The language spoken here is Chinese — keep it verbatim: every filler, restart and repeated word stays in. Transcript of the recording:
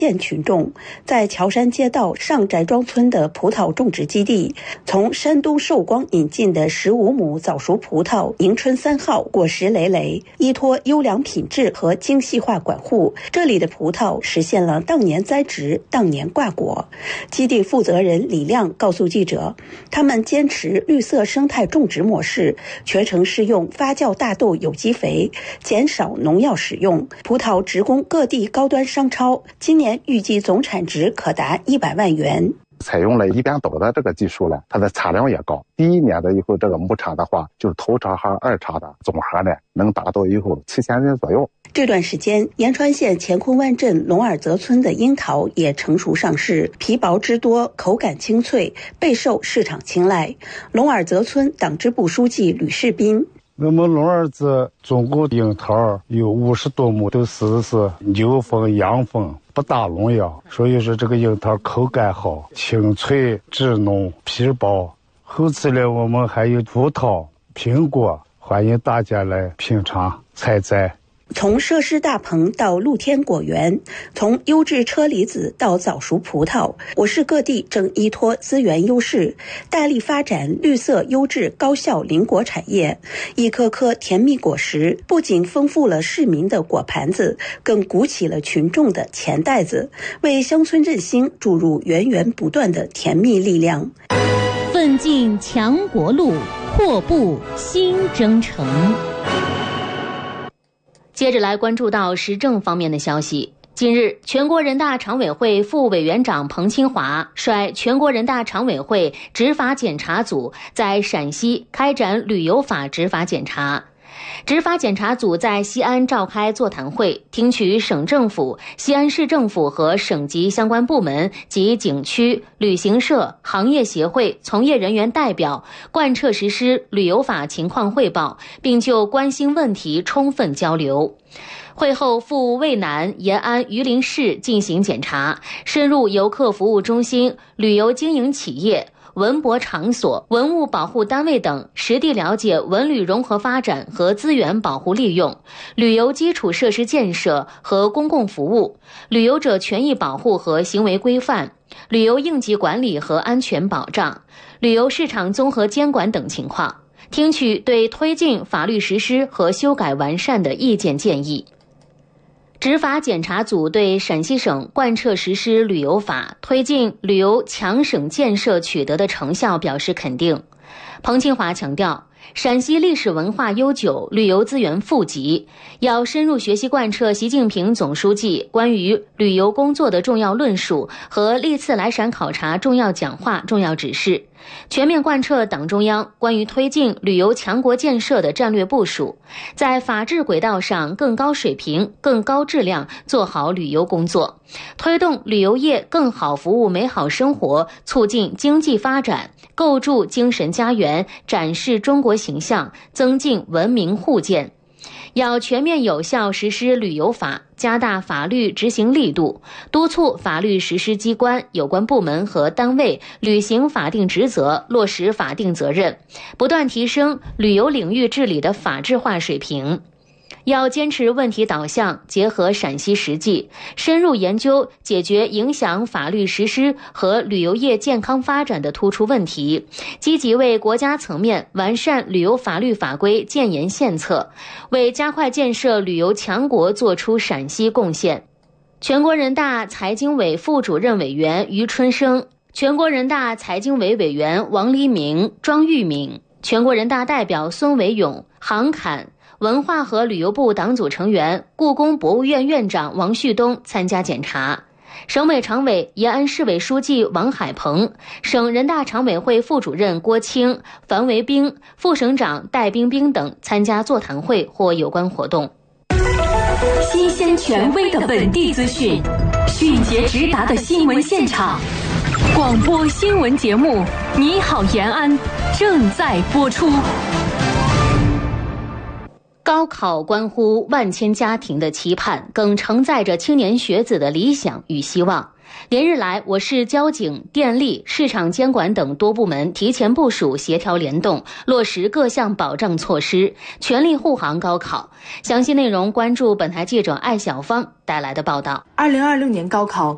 县群众在桥山街道上翟庄村的葡萄种植基地，从山东寿光引进的十五亩早熟葡萄迎春三号果实累累，依托优良品质和精细化管护，这里的葡萄实现了当年栽植、当年挂果。基地负责人李亮告诉记者，他们坚持绿色生态种植模式，全程适用发酵大豆有机肥，减少农药使用，葡萄直供各地高端商超，今年预计总产值可达一百万元。 采用了一边倒的这个技术呢，它的产量也高。第一年的以后，这个亩产的话，就是头茬和二茬的总和呢，能达到以后七千斤左右。 这段时间，延川县乾坤湾镇龙耳泽村的樱桃也成熟上市，皮薄汁多，口感清脆，备受市场青睐。龙耳泽村党支部书记吕世斌。 我们龙耳子总共樱桃有五十多亩，都是是牛风、羊风，不打农药，所以说这个樱桃口感好，清脆、质浓、皮薄。后期呢，我们还有葡萄、苹果，欢迎大家来品尝采摘。 从设施大棚到露天果园，从优质车厘子到早熟葡萄，我市各地正依托资源优势，大力发展绿色、优质、高效林果产业。一颗颗甜蜜果实，不仅丰富了市民的果盘子，更鼓起了群众的钱袋子，为乡村振兴注入源源不断的甜蜜力量。 奋进强国路，阔步新征程。接着来关注到时政方面的消息。近日，全国人大常委会副委员长彭清华率全国人大常委会执法检查组在陕西开展旅游法执法检查。执法检查组在西安召开座谈会，听取省政府、西安市政府和省级相关部门及景区、旅行社、行业协会从业人员代表贯彻实施旅游法情况汇报，并就关心问题充分交流。会后赴渭南、延安、榆林市进行检查，深入游客服务中心、旅游经营企业、文博场所、文物保护单位等，实地了解文旅融合发展和资源保护利用、旅游基础设施建设和公共服务、旅游者权益保护和行为规范、旅游应急管理和安全保障、旅游市场综合监管等情况，听取对推进法律实施和修改完善的意见建议。执法检查组对陕西省贯彻实施旅游法、推进旅游强省建设取得的成效表示肯定。彭清华强调，陕西历史文化悠久，旅游资源富集，要深入学习贯彻习近平总书记关于旅游工作的重要论述和历次来陕考察重要讲话、重要指示，全面贯彻党中央关于推进旅游强国建设的战略部署，在法治轨道上更高水平、更高质量做好旅游工作，推动旅游业更好服务美好生活，促进经济发展，构筑精神家园，展示中国形象，增进文明互鉴。要全面有效实施旅游法，加大法律执行力度，督促法律实施机关、有关部门和单位履行法定职责，落实法定责任，不断提升旅游领域治理的法治化水平。要坚持问题导向，结合陕西实际，深入研究解决影响法律实施和旅游业健康发展的突出问题，积极为国家层面完善旅游法律法规建言献策，为加快建设旅游强国做出陕西贡献。全国人大财经委副主任委员于春生、全国人大财经委委员王黎明、庄玉敏、全国人大代表孙维勇、杭侃、文化和旅游部党组成员、故宫博物院院长王旭东参加检查。省委常委、延安市委书记王海鹏、省人大常委会副主任郭清、樊维兵、副省长戴冰冰等参加座谈会或有关活动。 新鲜权威的本地资讯，迅捷直达的新闻现场，广播新闻节目《你好延安》正在播出。 高考关乎万千家庭的期盼，更承载着青年学子的理想与希望。连日来，我市交警、电力、市场监管等多部门提前部署、协调联动，落实各项保障措施，全力护航高考。详细内容关注本台记者艾小芳带来的报道。 二零二六年高考